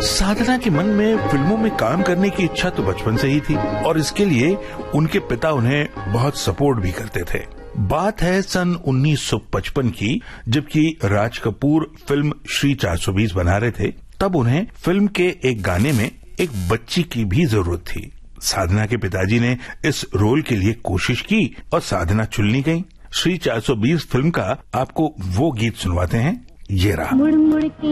साधना के मन में फिल्मों में काम करने की इच्छा तो बचपन से ही थी और इसके लिए उनके पिता उन्हें बहुत सपोर्ट भी करते थे। बात है सन 1955 की, जबकि राज कपूर फिल्म श्री 420 बना रहे थे। तब उन्हें फिल्म के एक गाने में एक बच्ची की भी जरूरत थी। साधना के पिताजी ने इस रोल के लिए कोशिश की और साधना चुन ली गई। श्री 420 फिल्म का आपको वो गीत सुनवाते हैं, ये रहा। मुड़ मुड़ के